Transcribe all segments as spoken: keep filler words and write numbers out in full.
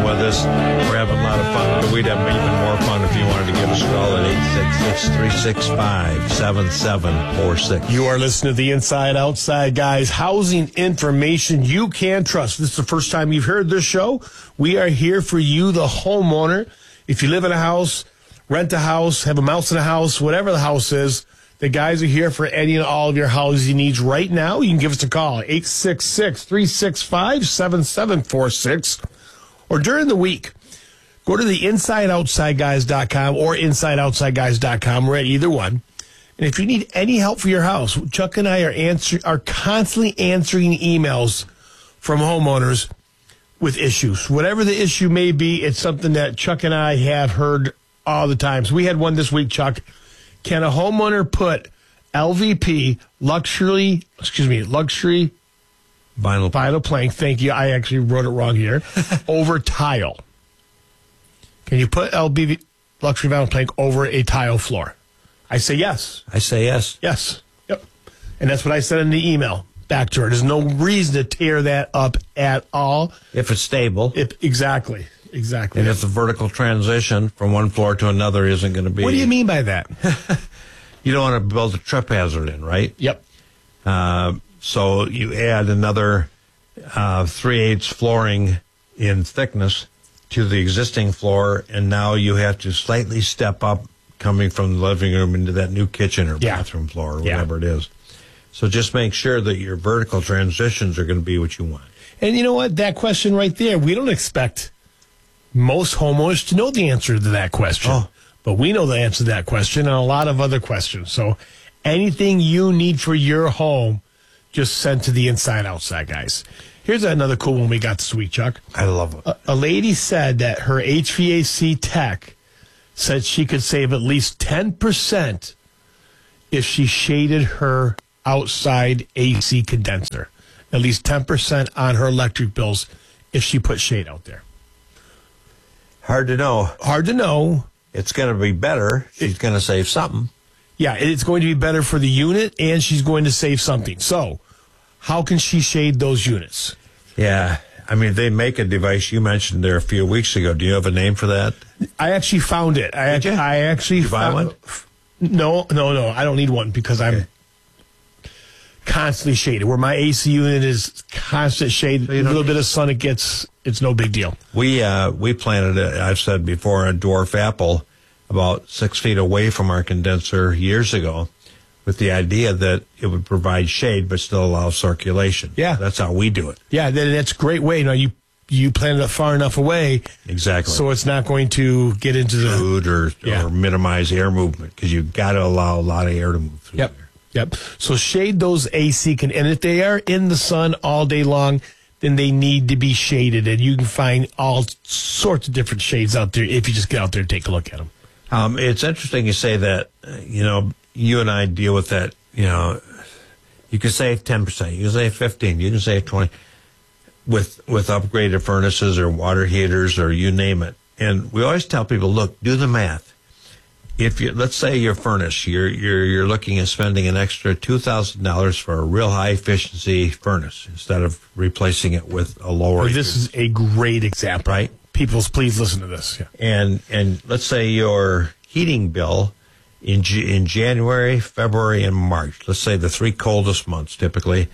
with us. We're having a lot of fun. But we'd have even more fun if you wanted to give us a call at eight six six, three six five, seven seven four six. You are listening to the Inside Outside Guys, housing information you can trust. This is the first time you've heard this show. We are here for you, the homeowner. If you live in a house, rent a house, have a mouse in a house, whatever the house is, the guys are here for any and all of your housing needs right now. You can give us a call, eight six six, three six five, seven seven four six. Or during the week, go to the inside outside guys dot com or inside outside guys dot com. We're at either one. And if you need any help for your house, Chuck and I are answer, are constantly answering emails from homeowners with issues. Whatever the issue may be, it's something that Chuck and I have heard all the time. So we had one this week, Chuck. Can a homeowner put L V P, luxury, excuse me, luxury Vinyl. vinyl plank, thank you, I actually wrote it wrong here, over tile? Can you put L V P, luxury vinyl plank over a tile floor? I say yes. I say yes. Yes. Yep. And that's what I said in the email back to her. There's no reason to tear that up at all. If it's stable. If, exactly. Exactly. And if the vertical transition from one floor to another isn't going to be... What do you mean by that? You don't want to build a trip hazard in, right? Yep. Uh, so you add another uh, three-eighths flooring in thickness to the existing floor, and now you have to slightly step up coming from the living room into that new kitchen or Yeah. bathroom floor or Yeah. whatever it is. So just make sure that your vertical transitions are going to be what you want. And you know what? That question right there, we don't expect most homeowners to know the answer to that question. Oh. But we know the answer to that question and a lot of other questions. So anything you need for your home, just send to the Inside Outside Guys. Here's another cool one we got this week, Chuck. I love it. A, a lady said that her H V A C tech said she could save at least ten percent if she shaded her outside A C condenser. At least ten percent on her electric bills if she put shade out there. Hard to know. Hard to know. It's going to be better. She's going to save something. Yeah, it's going to be better for the unit, and she's going to save something. So, how can she shade those units? Yeah. I mean, they make a device you mentioned there a few weeks ago. Do you have a name for that? I actually found it. I, Did you? I actually Did you buy found, one? No, no, no. I don't need one because I'm Okay. constantly shaded. Where my A C unit is constant shade, So a you don't little need- bit of sun it gets, it's no big deal. We uh, we planted, a, I've said before, a dwarf apple about six feet away from our condenser years ago with the idea that it would provide shade but still allow circulation. Yeah. That's how we do it. Yeah, that, that's a great way. Now, you you planted it far enough away Exactly. so it's not going to get into the... Food or, Yeah. or minimize air movement because you've got to allow a lot of air to move through Yep, there. yep. So shade those A C, can, and if they are in the sun all day long, then they need to be shaded, and you can find all sorts of different shades out there if you just get out there and take a look at them. Um, it's interesting you say that, uh, you know, you and I deal with that, you know, you can save ten percent, you can save fifteen, you can save twenty with, with upgraded furnaces or water heaters or you name it. And we always tell people, look, do the math. If you, let's say your furnace, you're, you're, you're looking at spending an extra two thousand dollars for a real high efficiency furnace instead of replacing it with a lower. Well, this is a great example. Right. People, please listen to this. Yeah. And and let's say your heating bill in J- in January, February, and March, let's say the three coldest months typically,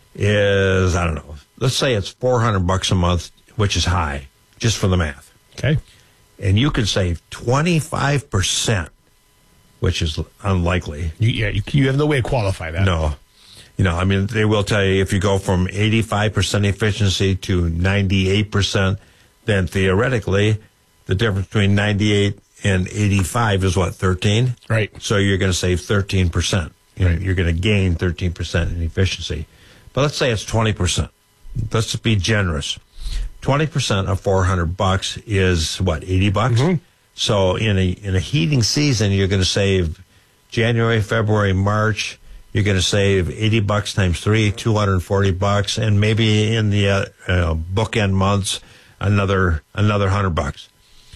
is, I don't know, let's say it's four hundred bucks a month, which is high, just for the math. Okay. And you could save twenty-five percent, which is unlikely. You, yeah, you, you have no way to qualify that. No. You know, I mean, they will tell you if you go from eighty-five percent efficiency to ninety-eight percent, then theoretically, the difference between ninety-eight and eighty-five is what, thirteen? Right. So you're going to save thirteen percent. You know, Right. You're going to gain thirteen percent in efficiency. But let's say it's twenty percent. Let's just be generous. twenty percent of four hundred bucks is what, eighty bucks? Mhm. So in a in a heating season, you're going to save January, February, March. You're going to save eighty bucks times three, two hundred forty bucks, and maybe in the uh, uh, bookend months, another another hundred bucks.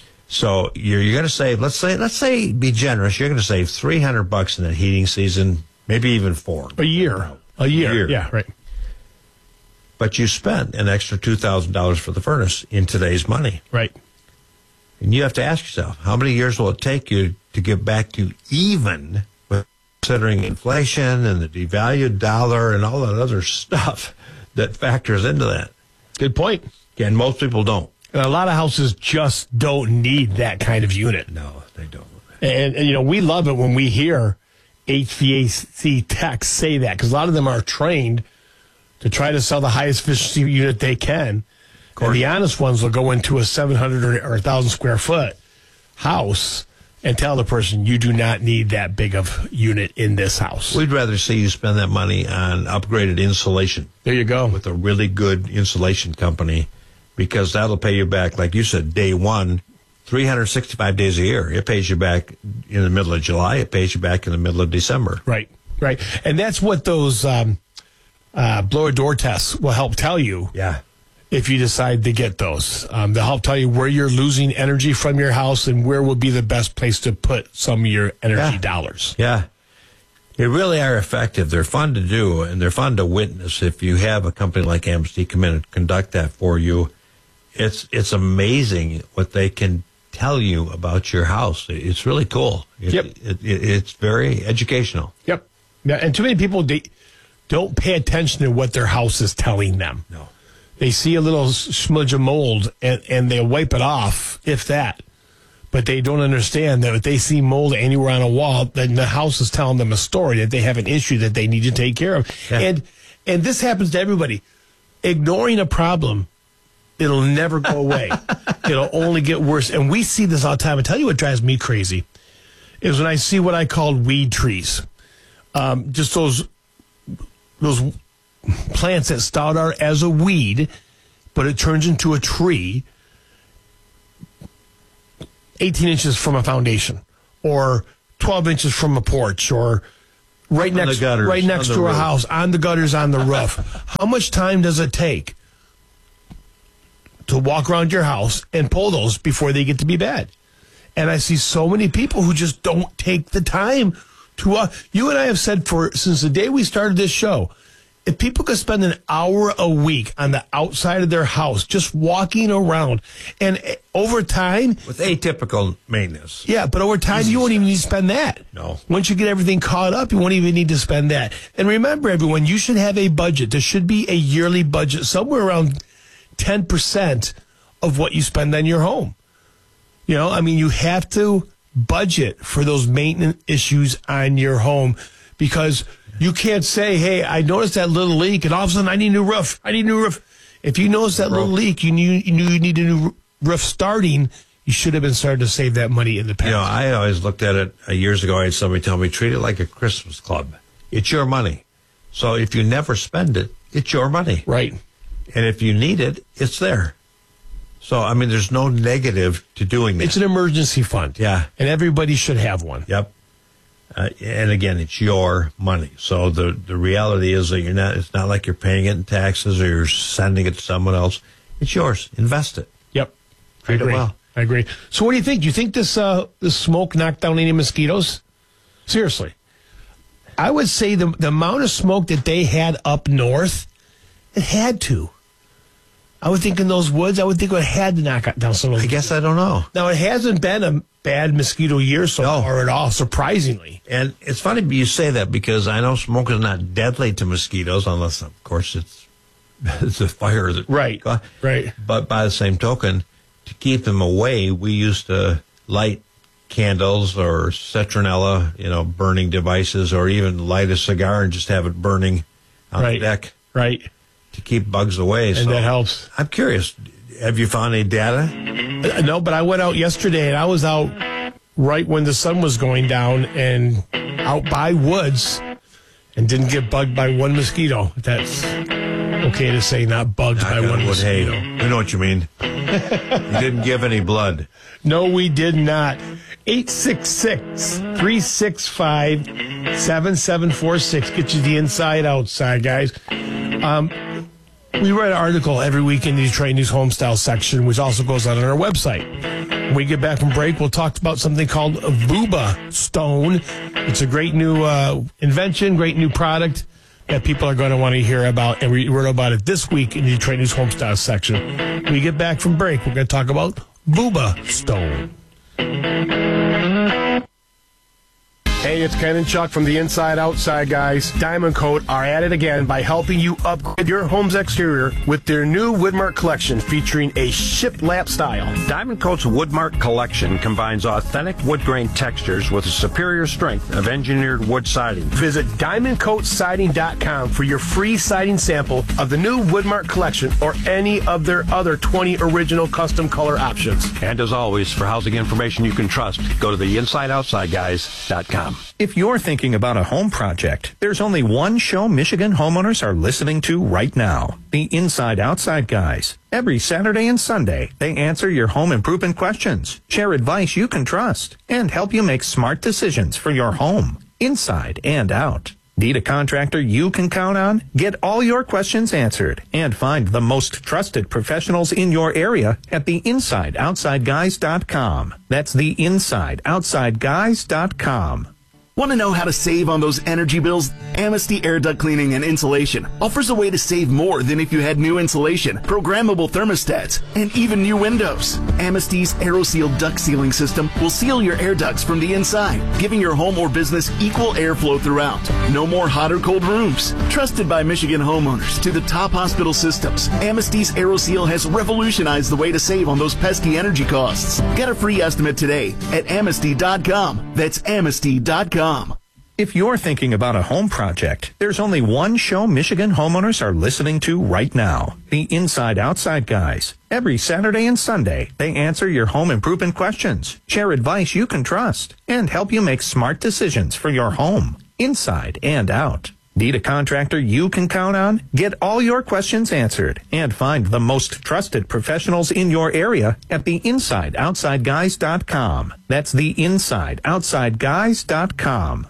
So you're you're going to save. Let's say let's say be generous. You're going to save three hundred bucks in the heating season, maybe even four. A year. A year. year. Yeah, right. but you spent an extra two thousand dollars for the furnace in today's money. Right. And you have to ask yourself, how many years will it take you to get back to even, considering inflation and the devalued dollar and all that other stuff that factors into that? Good point. And most people don't. And a lot of houses just don't need that kind of unit. No, they don't. And, and you know, we love it when we hear H V A C techs say that, because a lot of them are trained to try to sell the highest efficiency unit they can. And the honest ones will go into a seven hundred or, or one thousand square foot house and tell the person, you do not need that big of unit in this house. We'd rather see you spend that money on upgraded insulation. There you go. With a really good insulation company, because that'll pay you back, like you said, day one, three hundred sixty-five days a year. It pays you back in the middle of July. It pays you back in the middle of December. Right, right. And that's what those um, uh, blower door tests will help tell you. Yeah. If you decide to get those. Um, they'll help tell you where you're losing energy from your house and where would be the best place to put some of your energy Yeah. dollars. Yeah. They really are effective. They're fun to do, and they're fun to witness. If you have a company like Amnesty come in and conduct that for you, it's it's amazing what they can tell you about your house. It's really cool. It, Yep. It, it, it's very educational. Yep. Yeah, and too many people they don't pay attention to what their house is telling them. No. They see a little smudge of mold and, and they wipe it off, if that. But they don't understand that if they see mold anywhere on a wall, then the house is telling them a story that they have an issue that they need to take care of. Yeah. And and this happens to everybody. Ignoring a problem, it'll never go away. It'll only get worse. And we see this all the time. I tell you what drives me crazy is when I see what I call weed trees. Um, just those those plants that start out as a weed, but it turns into a tree eighteen inches from a foundation or twelve inches from a porch or right On the next, gutters, right next on to the a roof. house, on the gutters, on the roof. How much time does it take to walk around your house and pull those before they get to be bad? And I see so many people who just don't take the time to, uh, you and I have said for, since the day we started this show, if people could spend an hour a week on the outside of their house, just walking around, and uh, over time, With atypical maintenance. yeah, but over time, you won't even need to spend that. No. Once you get everything caught up, you won't even need to spend that. And remember, everyone, you should have a budget. There should be a yearly budget, somewhere around ten percent of what you spend on your home. You know, I mean, you have to budget for those maintenance issues on your home, because you can't say, hey, I noticed that little leak, and all of a sudden I need a new roof. I need a new roof. If you notice that little leak, you knew, you knew you need a new roof starting, you should have been starting to save that money in the past. You know, I always looked at it uh, years ago. I had somebody tell me, treat it like a Christmas club. It's your money. So if you never spend it, it's your money. Right. And if you need it, it's there. So, I mean, there's no negative to doing that. It's an emergency fund. Yeah. And everybody should have one. Yep. Uh, and again, it's your money. So the, the reality is that you're not, it's not like you're paying it in taxes or you're sending it to someone else. It's yours. Invest it. Yep. Treat I agree. it well. I agree. So what do you think? Do you think this uh, this smoke knocked down any mosquitoes? Seriously. I would say the, the amount of smoke that they had up north, it had to. I would think in those woods, I would think it had to knock down some of those. I guess I don't know. Now, it hasn't been a bad mosquito year so No. far at all, surprisingly. And it's funny you say that, because I know smoke is not deadly to mosquitoes, unless, of course, it's it's a fire. That, Right, right. But by the same token, to keep them away, we used to light candles or citronella, you know, burning devices, or even light a cigar and just have it burning on Right. the deck Right. to keep bugs away. And so that helps. I'm curious. Have you found any data? Uh, No, but I went out yesterday, and I was out right when the sun was going down and out by woods and didn't get bugged by one mosquito. That's okay to say, not bugged Knock by on one wood. Hey, mosquito. I know what you mean. You didn't give any blood. No, we did not. eight six six, three six five, seven seven four six. Get you the inside outside, guys. Um, we write an article every week in the Detroit News Homestyle section, which also goes out on our website. When we get back from break, we'll talk about something called Vuba Stone. It's a great new uh, invention, great new product that people are going to want to hear about, and we wrote about it this week in the Detroit News Homestyle section. When we get back from break, we're going to talk about Booba Stone. Hey, it's Ken and Chuck from the Inside Outside guys. Diamond Coat are at it again by helping you upgrade your home's exterior with their new Woodmark collection featuring a shiplap style. Diamond Coat's Woodmark collection combines authentic wood grain textures with a superior strength of engineered wood siding. Visit diamond coat siding dot com for your free siding sample of the new Woodmark collection or any of their other twenty original custom color options. And as always, for housing information you can trust, go to the inside outside guys dot com. If you're thinking about a home project, there's only one show Michigan homeowners are listening to right now. The Inside Outside Guys. Every Saturday and Sunday, they answer your home improvement questions, share advice you can trust, and help you make smart decisions for your home, inside and out. Need a contractor you can count on? Get all your questions answered and find the most trusted professionals in your area at the inside outside guys dot com. That's the inside outside guys dot com. Want to know how to save on those energy bills? Amnesty Air Duct Cleaning and Insulation offers a way to save more than if you had new insulation, programmable thermostats, and even new windows. Amnesty's AeroSeal duct sealing system will seal your air ducts from the inside, giving your home or business equal airflow throughout. No more hot or cold rooms. Trusted by Michigan homeowners to the top hospital systems, Amnesty's AeroSeal has revolutionized the way to save on those pesky energy costs. Get a free estimate today at amnesty dot com. That's amnesty dot com. If you're thinking about a home project, there's only one show Michigan homeowners are listening to right now. The Inside Outside Guys. Every Saturday and Sunday, they answer your home improvement questions, share advice you can trust, and help you make smart decisions for your home, inside and out. Need a contractor you can count on? Get all your questions answered and find the most trusted professionals in your area at the inside outside guys dot com. That's the inside outside guys dot com.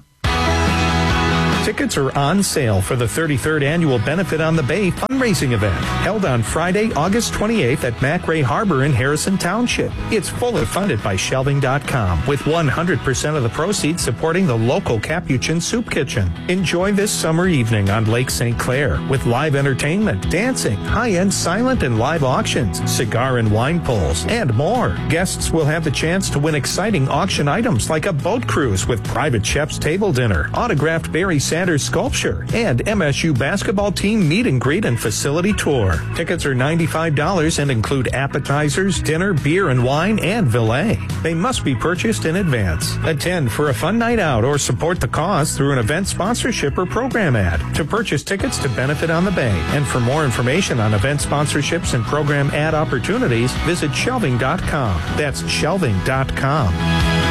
Tickets are on sale for the thirty-third Annual Benefit on the Bay fundraising event, held on Friday, August twenty-eighth at McRae Harbor in Harrison Township. It's fully funded by shelving dot com, with one hundred percent of the proceeds supporting the local Capuchin Soup Kitchen. Enjoy this summer evening on Lake Saint Clair with live entertainment, dancing, high-end silent and live auctions, cigar and wine pulls, and more. Guests will have the chance to win exciting auction items like a boat cruise with private chef's table dinner, autographed Barry Sanders sculpture, and M S U basketball team meet and greet and facility tour. Tickets are ninety-five dollars and include appetizers, dinner, beer and wine, and valet. They must be purchased in advance. Attend for a fun night out or support the cause through an event sponsorship or program ad. To purchase tickets to Benefit on the Bay and for more information on event sponsorships and program ad opportunities, visit shelving dot com. That's shelving dot com.